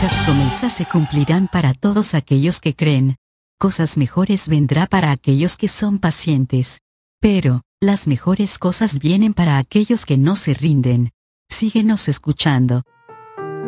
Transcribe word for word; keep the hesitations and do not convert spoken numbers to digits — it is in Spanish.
Muchas promesas se cumplirán para todos aquellos que creen. Cosas mejores vendrá para aquellos que son pacientes. Pero, las mejores cosas vienen para aquellos que no se rinden. Síguenos escuchando.